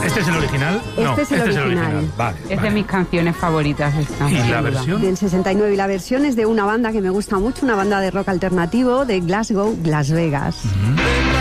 ¿Este es el original? Este es el original. Vale, Es de mis canciones favoritas esta. ¿Y la sin duda. versión? Del 69. Y la versión es de una banda que me gusta mucho, una banda de rock alternativo de Glasgow, Las Vegas.